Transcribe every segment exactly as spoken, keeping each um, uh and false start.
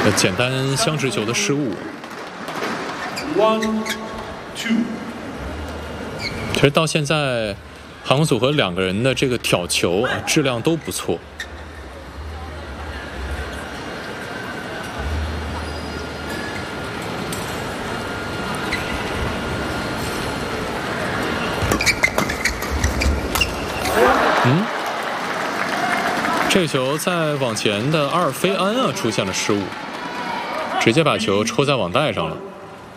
呃，简单相持球的失误。 One, two。 其实到现在，韩国组合两个人的这个挑球啊，质量都不错。嗯。 这个球在网前的阿尔菲安啊出现了失误，直接把球抽在网袋上了。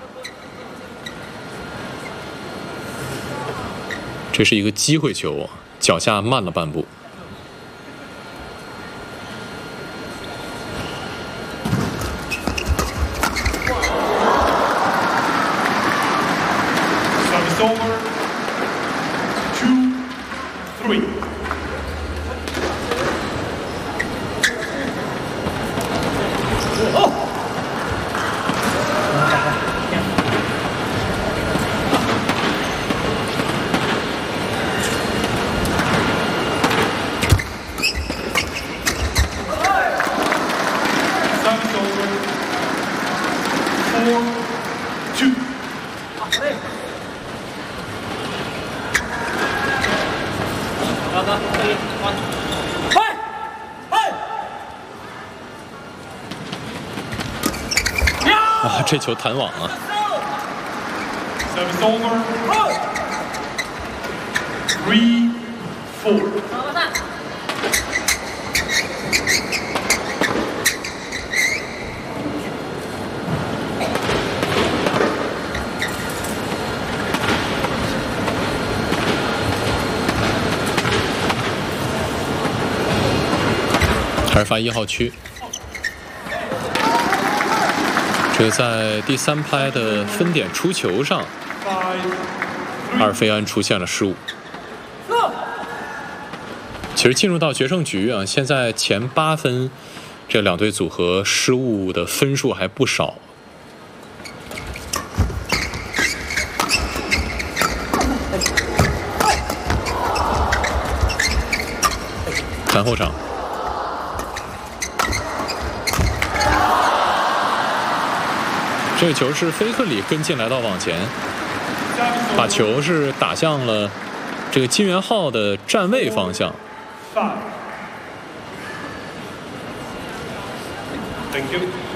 这是一个机会球，脚下慢了半步。 Service over. Two, three. 啊，这球弹网啊！ Service over. Three, four. 还是发一号区。 这个在第三拍的分点出球上，阿尔菲安出现了失误。其实进入到决胜局啊，现在前八分，这两队组合失误的分数还不少。看后场。 这个球是菲克里跟进来到网前，把球是打向了这个金元浩的站位方向。 Thank you.